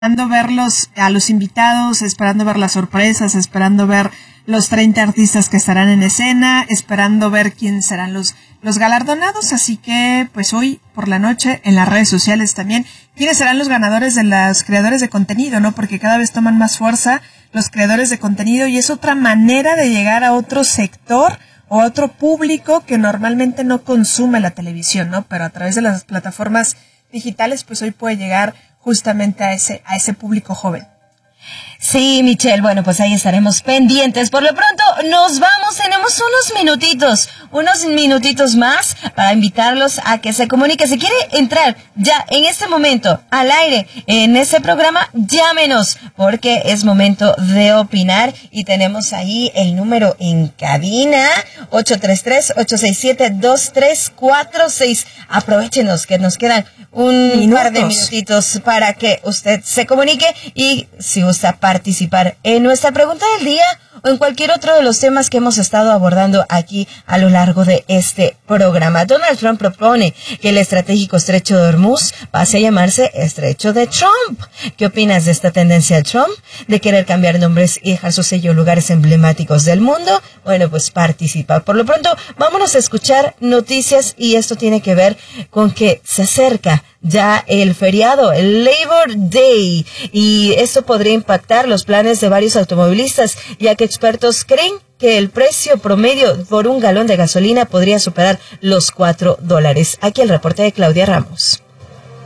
esperando verlos a los invitados, esperando ver las sorpresas, esperando ver los 30 artistas que estarán en escena, esperando ver quién serán los galardonados. Así que, pues hoy por la noche en las redes sociales también, quiénes serán los ganadores de los creadores de contenido, ¿no? Porque cada vez toman más fuerza los creadores de contenido y es otra manera de llegar a otro sector o a otro público que normalmente no consume la televisión, ¿no? Pero a través de las plataformas digitales, pues hoy puede llegar justamente a ese público joven. Sí, Michelle, bueno, pues ahí estaremos pendientes. Por lo pronto, nos vamos, tenemos unos minutitos más para invitarlos a que se comunique. Si quiere entrar ya en este momento al aire en este programa, llámenos, porque es momento de opinar y tenemos ahí el número en cabina, 833-867-2346. Aprovéchenos que nos quedan un par de minutitos para que usted se comunique y si gusta participar en nuestra pregunta del día o en cualquier otro de los temas que hemos estado abordando aquí a lo largo de este programa. Donald Trump propone que el estratégico estrecho de Hormuz pase a llamarse estrecho de Trump. ¿Qué opinas de esta tendencia de Trump de querer cambiar nombres y dejar su sello en lugares emblemáticos del mundo? Bueno, pues participa. Por lo pronto, vámonos a escuchar noticias y esto tiene que ver con que se acerca ya el feriado, el Labor Day, y esto podría impactar los planes de varios automovilistas, ya que expertos creen que el precio promedio por un galón de gasolina podría superar los $4. Aquí el reporte de Claudia Ramos.